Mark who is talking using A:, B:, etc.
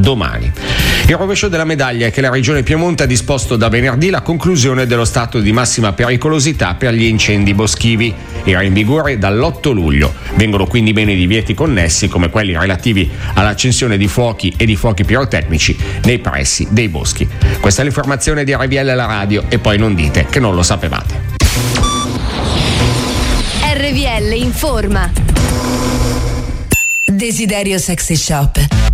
A: domani. Il rovescio della medaglia è che la Regione Piemonte ha disposto da venerdì la conclusione dello stato di massima pericolosità per gli incendi boschivi. Era in vigore dall'8 luglio. Vengono quindi meno i divieti connessi, come quelli relativi all'accensione di fuochi e di fuochi pirotecnici nei pressi dei boschi. Questa è l'informazione di RVL alla radio, e poi non dite che non lo sapevate.
B: RVL informa.
C: Desiderio Sexy Shop.